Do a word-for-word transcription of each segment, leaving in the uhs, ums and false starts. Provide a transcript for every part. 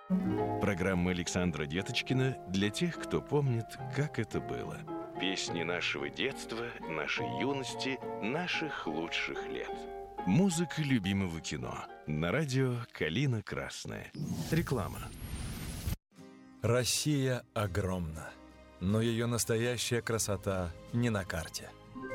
Программа Александра Деточкина для тех, кто помнит, как это было. Песни нашего детства, нашей юности, наших лучших лет. Музыка любимого кино. На радио «Калина Красная». Реклама. Россия огромна, но ее настоящая красота не на карте.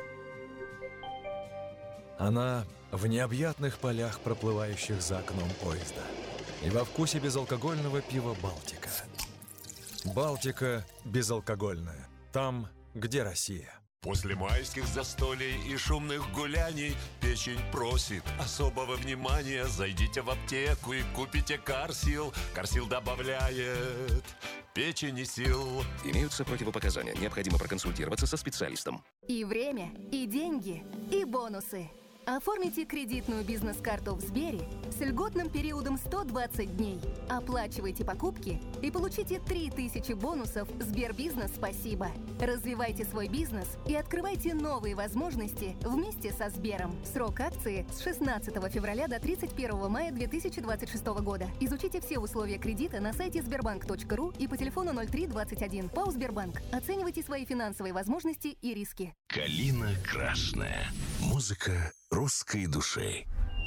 Она в необъятных полях, проплывающих за окном поезда, и во вкусе безалкогольного пива «Балтика». «Балтика» безалкогольная. Там, где Россия. После майских застолий и шумных гуляний печень просит особого внимания. Зайдите в аптеку и купите Карсил. Карсил добавляет печени сил. Имеются противопоказания. Необходимо проконсультироваться со специалистом. И время, и деньги, и бонусы. Оформите кредитную бизнес-карту в Сбере с льготным периодом сто двадцать дней. Оплачивайте покупки и получите три тысячи бонусов Сбербизнес «Спасибо». Развивайте свой бизнес и открывайте новые возможности вместе со Сбером. Срок акции с шестнадцатого февраля до тридцать первого мая две тысячи двадцать шестого года. Изучите все условия кредита на сайте сбербанк точка ру и по телефону ноль три двадцать один. ПАО «Сбербанк». Оценивайте свои финансовые возможности и риски. «Калина Красная». Музыка русской души.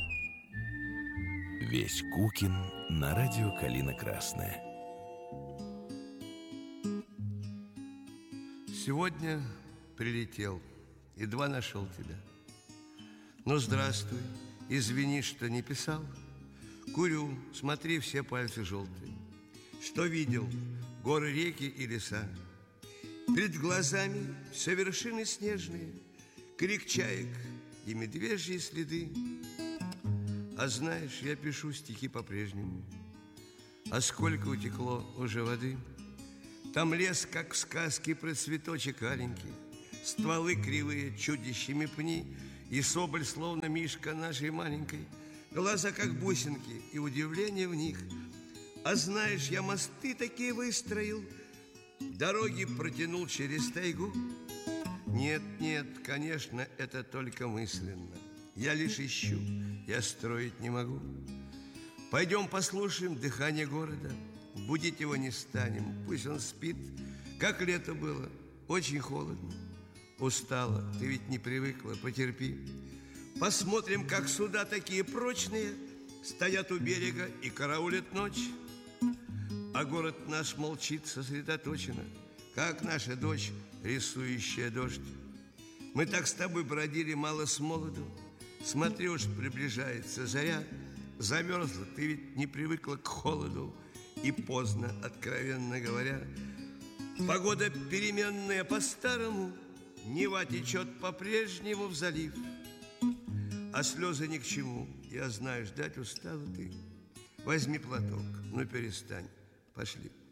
Весь Кукин на радио «Калина Красная». Сегодня прилетел, едва нашел тебя. Ну, здравствуй, извини, что не писал. Курю, смотри, все пальцы желтые. Что видел? Горы, реки и леса. Перед глазами все вершины снежные, крик чаек и медвежьи следы. А знаешь, я пишу стихи по-прежнему. А сколько утекло уже воды. Там лес, как в сказке про цветочек аленький, стволы кривые, чудищами пни, и соболь, словно мишка нашей маленькой, глаза, как бусинки, и удивление в них. А знаешь, я мосты такие выстроил, дороги протянул через тайгу. Нет, нет, конечно, это только мысленно. Я лишь ищу, я строить не могу. Пойдем послушаем дыхание города. Будить его не станем, пусть он спит. Как лето было, очень холодно. Устала, ты ведь не привыкла, потерпи. Посмотрим, как суда такие прочные стоят у берега и караулят ночь. А город наш молчит сосредоточенно, как наша дочь, рисующая дождь. Мы так с тобой бродили мало с молоду. Смотри, уж приближается заря. Замерзла, ты ведь не привыкла к холоду. И поздно, откровенно говоря. Погода переменная по-старому, Нева течет по-прежнему в залив. А слезы ни к чему, я знаю, ждать устала ты. Возьми платок, ну перестань, пошли.